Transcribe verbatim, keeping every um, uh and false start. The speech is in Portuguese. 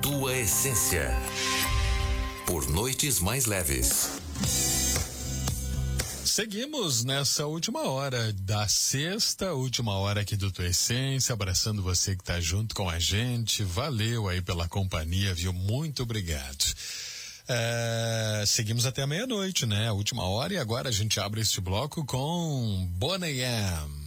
Tua essência. Por noites mais leves. Seguimos nessa última hora da sexta, última hora aqui do Tua Essência, abraçando você que tá junto com a gente. Valeu aí pela companhia, viu? Muito obrigado. É, seguimos até a meia-noite, né? A última hora, e agora a gente abre este bloco com Boney M.